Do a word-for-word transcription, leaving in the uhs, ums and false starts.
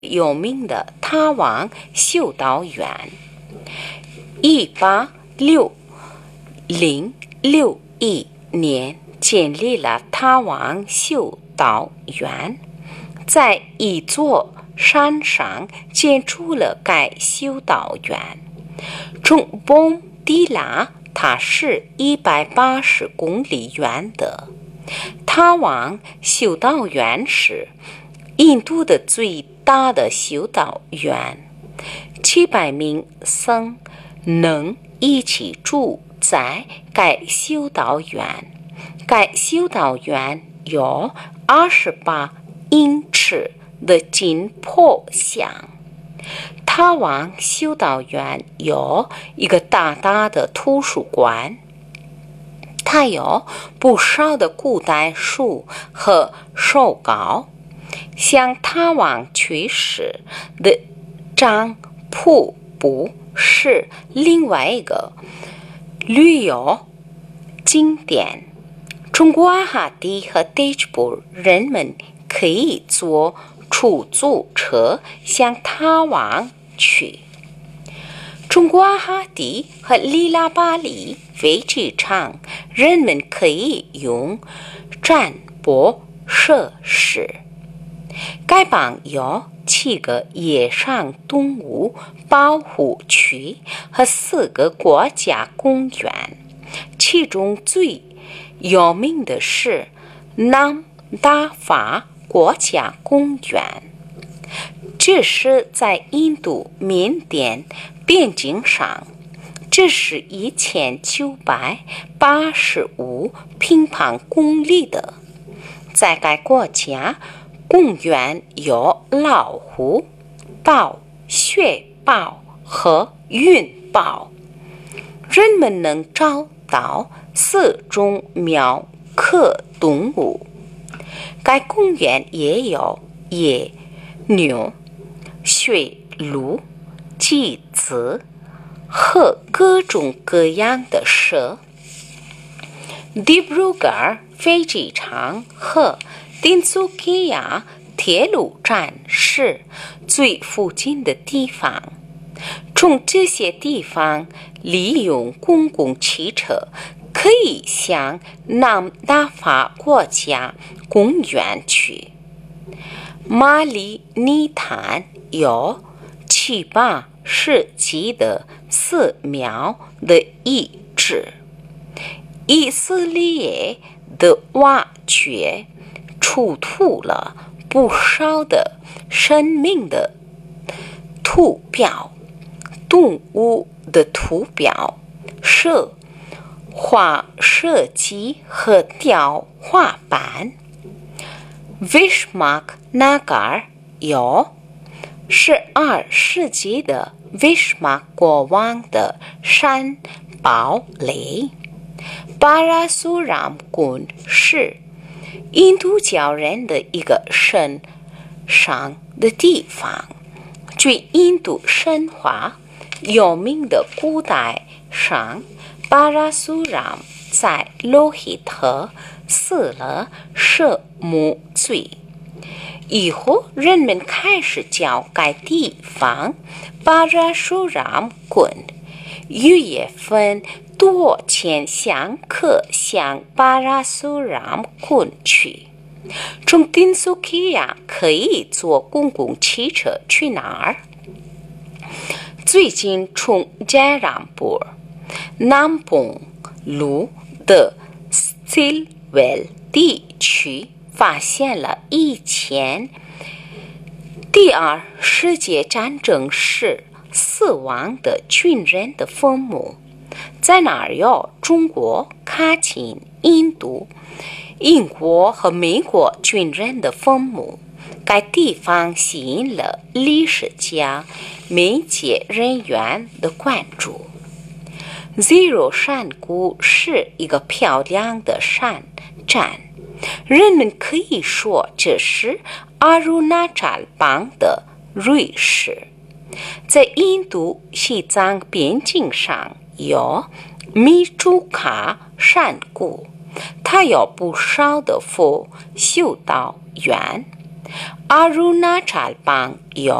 有名的他王修道院。一八六一年建立了他王修道院，在一座山上建筑了该修道院。从蹦迪拉它是一百八十公里远的。他王修道院是印度的最大的修道院，七百名僧能一起住在该修道院。该修道院有二十八英尺的金坡像。他王修道院有一个大大的图书馆，它有不少的古代书和手稿。像他王去世的张瀑布是另外一个旅游景点。从古瓦哈蒂和迪吉布人们可以坐出租车向他王去。从古瓦哈蒂和里拉巴里飞机场，人们可以用展播设施。该邦有七个野生动物保护区和四个国家公园，其中最有名的是南达法国家公园。这是在印度缅甸边境上，这是一千九百八十五平方公里的。在该国家公园有老虎、豹、雪豹和云豹，人们能找到四种苗科动物。该公园也有野牛、驯鹿、鸡子和各种各样的蛇。迪布鲁格尔飞机场和丁苏基亚铁路站是最附近的地方。从这些地方利用公共汽车可以向南达法国家公园去。马里尼坦有七八世纪的寺庙的遗址。以色列的挖掘出土了不少的生命的图表、动物的图表、射画设计和雕花板。Vishmak Nagar 有十二世纪的 Vishmak 国王的山堡垒。巴拉苏ram宫是印度教人的一个神圣的地方。据印度神话有名的古代神巴拉苏ram在罗希特死了蛇母罪以后，人们开始叫该地方巴拉苏ram宫。六月份多千香客向巴拉苏ram宫去。从丁苏基亚可以坐公共汽车去哪儿？最近从加朗布南崩路的斯蒂维地区发现了以前第二世界战争时死亡的军人的坟墓。在那儿有中国、卡钦、印度、英国和美国军人的坟墓。该地方吸引了历史家、媒介人员的关注。Zero 山谷是一个漂亮的山站，人们可以说这是阿鲁纳扎邦的瑞士。在印度西藏边境上有米朱卡山谷，它有不少的佛修道院。 Arunachal Bang